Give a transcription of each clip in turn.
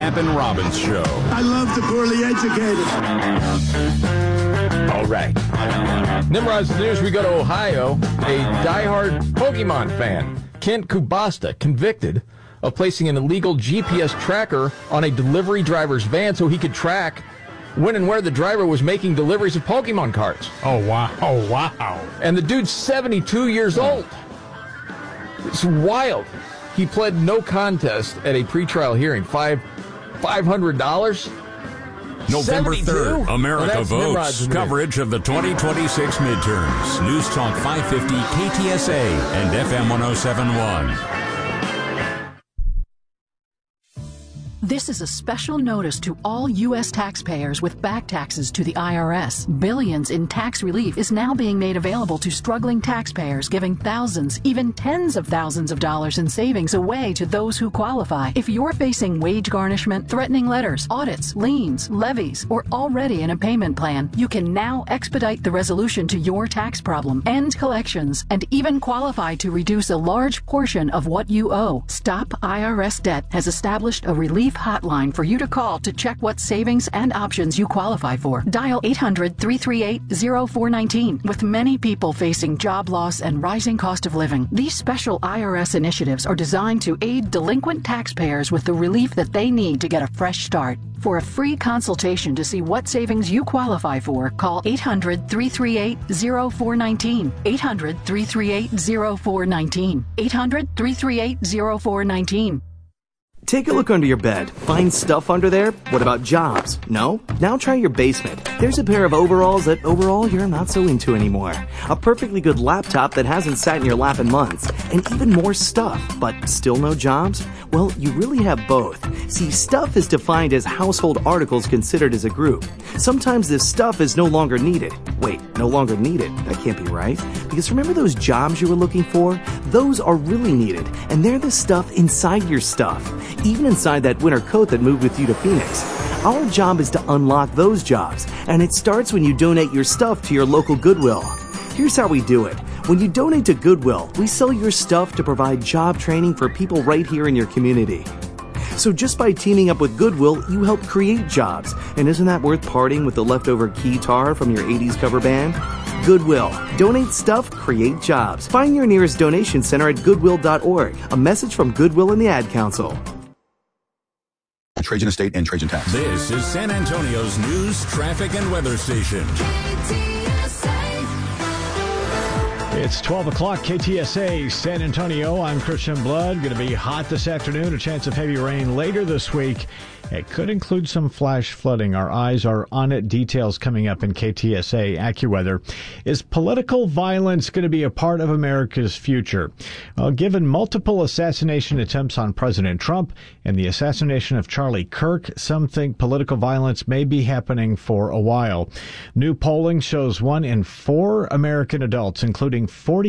Camp and Robbins Show. I love the poorly educated. All right. Nimrod's News, we go to Ohio. A diehard Pokemon fan, Kent Kubasta, convicted of placing an illegal GPS tracker on a delivery driver's van so he could track when and where the driver was making deliveries of Pokemon cards. Oh, wow. Oh, wow. And the dude's 72 years old. It's wild. He pled no contest at a pretrial hearing. $500? November 3rd, America Votes. Coverage of the 2026 midterms. News Talk 550, KTSA, and FM 1071. This is a special notice to all U.S. taxpayers with back taxes to the IRS. Billions in tax relief is now being made available to struggling taxpayers, giving thousands, even tens of thousands of dollars in savings away to those who qualify. If you're facing wage garnishment, threatening letters, audits, liens, levies, or already in a payment plan, you can now expedite the resolution to your tax problem, end collections, and even qualify to reduce a large portion of what you owe. Stop IRS Debt has established a relief hotline for you to call to check what savings and options you qualify for. Dial 800-338-0419. With many people facing job loss and rising cost of living, these special IRS initiatives are designed to aid delinquent taxpayers with the relief that they need to get a fresh start. For a free consultation to see what savings you qualify for, call 800-338-0419. 800-338-0419. 800-338-0419. Take a look under your bed. Find stuff under there? What about jobs? No? Now try your basement. There's a pair of overalls that overall you're not so into anymore. A perfectly good laptop that hasn't sat in your lap in months. And even more stuff, but still no jobs? Well, you really have both. See, stuff is defined as household articles considered as a group. Sometimes this stuff is no longer needed. Wait, no longer needed? That can't be right. Because remember those jobs you were looking for? Those are really needed, and they're the stuff inside your stuff. Even inside that winter coat that moved with you to Phoenix. Our job is to unlock those jobs, and it starts when you donate your stuff to your local Goodwill. Here's how we do it. When you donate to Goodwill, we sell your stuff to provide job training for people right here in your community. So just by teaming up with Goodwill, you help create jobs. And isn't that worth parting with the leftover guitar from your 80s cover band? Goodwill. Donate stuff, create jobs. Find your nearest donation center at goodwill.org. A message from Goodwill and the Ad Council. Trajan Estate and Trajan Tax. This is San Antonio's news, traffic, and weather station. It's 12 o'clock, KTSA, San Antonio. I'm Christian Blood. Going to be hot this afternoon. A chance of heavy rain later this week. It could include some flash flooding. Our eyes are on it. Details coming up in KTSA AccuWeather. Is political violence going to be a part of America's future? Well, given multiple assassination attempts on President Trump and the assassination of Charlie Kirk, some think political violence may be happening for a while. New polling shows 1 in 4 American adults, including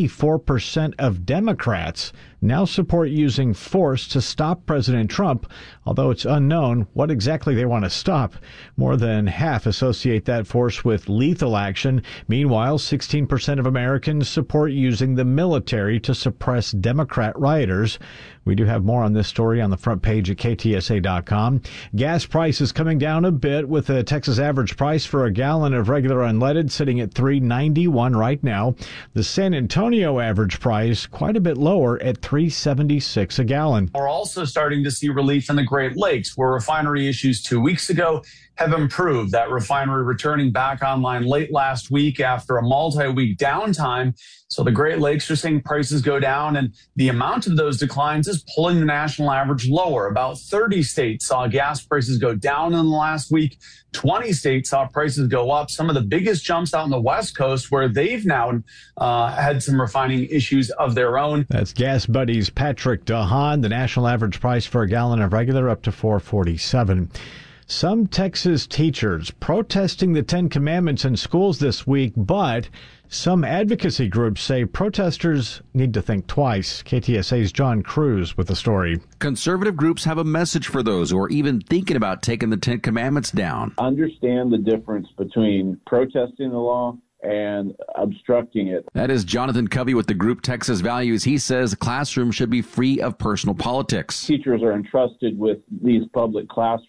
44% of Democrats, now support using force to stop President Trump, although it's unknown what exactly they want to stop. More than half associate that force with lethal action. Meanwhile, 16% of Americans support using the military to suppress Democrat rioters. We do have more on this story on the front page at KTSA.com. Gas prices coming down a bit, with the Texas average price for a gallon of regular unleaded sitting at $3.91 right now. The San Antonio average price quite a bit lower at $3.76 a gallon. We're also starting to see relief in the Great Lakes, where refinery issues 2 weeks ago have improved. That refinery returning back online late last week after a multi-week downtime. So the Great Lakes are seeing prices go down, and the amount of those declines is pulling the national average lower. About 30 states saw gas prices go down in the last week. 20 states saw prices go up. Some of the biggest jumps out on the West Coast, where they've now had some refining issues of their own. That's Gas Buddy's Patrick DeHaan. The national average price for a gallon of regular up to $4.47. Some Texas teachers protesting the Ten Commandments in schools this week, but some advocacy groups say protesters need to think twice. KTSA's John Cruz with the story. Conservative groups have a message for those who are even thinking about taking the Ten Commandments down. Understand the difference between protesting the law and obstructing it. That is Jonathan Covey with the group Texas Values. He says classrooms should be free of personal politics. Teachers are entrusted with these public classrooms